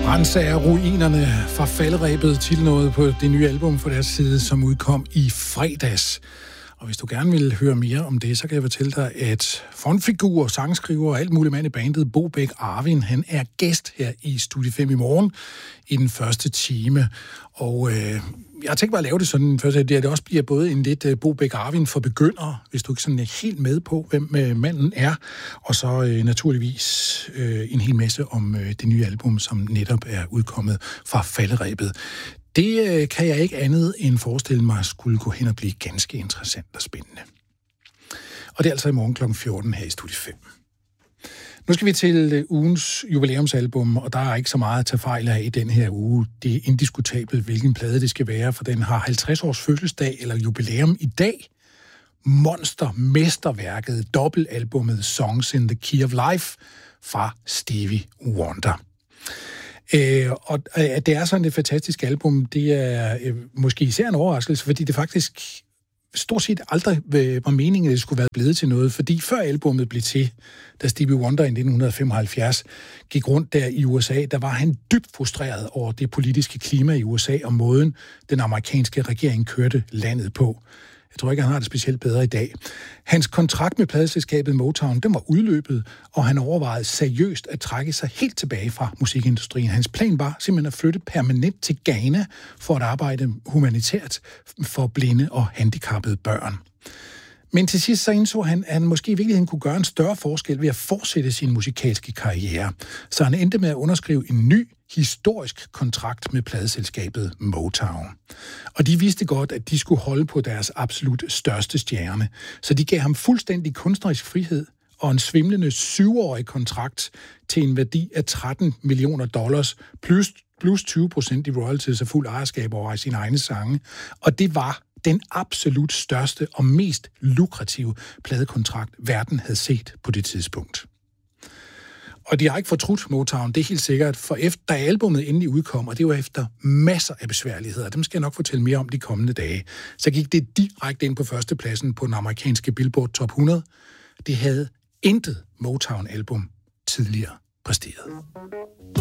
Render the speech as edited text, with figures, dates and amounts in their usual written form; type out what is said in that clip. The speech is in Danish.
Ransager ruinerne fra falderebet, titelnåede på det nye album fra deres side, som udkom i fredags. Og hvis du gerne vil høre mere om det, så kan jeg fortælle dig, at frontfigur, sangskriver og alt muligt mand i bandet, Bo Bæk Arvin, han er gæst her i Studie 5 i morgen i den første time. Og jeg har tænkt mig at lave det sådan, at det også bliver både en lidt Bo Bæk Arvin for begyndere, hvis du ikke sådan er helt med på, hvem manden er, og så naturligvis en hel masse om det nye album, som netop er udkommet fra falderebet. Det kan jeg ikke andet end forestille mig skulle gå hen og blive ganske interessant og spændende. Og det er altså i morgen kl. 14 her i Studie 5. Nu skal vi til ugens jubilæumsalbum, og der er ikke så meget at tage fejl af i den her uge. Det er indiskutabelt, hvilken plade det skal være, for den har 50 års fødselsdag eller jubilæum i dag. Mesterværket, dobbeltalbummet Songs in the Key of Life fra Stevie Wonder. Og det er sådan et fantastisk album. Det er måske især en overraskelse, fordi det faktisk stort set aldrig var meningen, at det skulle være blevet til noget, fordi før albummet blev til, da Stevie Wonder i 1975 gik rundt der i USA, der var han dybt frustreret over det politiske klima i USA og måden, den amerikanske regering kørte landet på. Jeg tror ikke, han har det specielt bedre i dag. Hans kontrakt med pladeselskabet Motown, den var udløbet, og han overvejede seriøst at trække sig helt tilbage fra musikindustrien. Hans plan var simpelthen at flytte permanent til Ghana for at arbejde humanitært for blinde og handicappede børn. Men til sidst så indså han, at han måske i virkeligheden kunne gøre en større forskel ved at fortsætte sin musikalske karriere. Så han endte med at underskrive en ny, historisk kontrakt med pladeselskabet Motown. Og de vidste godt, at de skulle holde på deres absolut største stjerne. Så de gav ham fuldstændig kunstnerisk frihed og en svimlende 7-årig kontrakt til en værdi af $13 million plus 20% i royalties og fuld ejerskab over sine egne sange. Og det var den absolut største og mest lukrative pladekontrakt, verden havde set på det tidspunkt. Og de har ikke fortrudt Motown, det er helt sikkert, for da albumet endelig udkom, og det var efter masser af besværligheder, dem skal jeg nok fortælle mere om de kommende dage, så gik det direkte ind på førstepladsen på den amerikanske Billboard Top 100. Det havde intet Motown-album tidligere præsteret.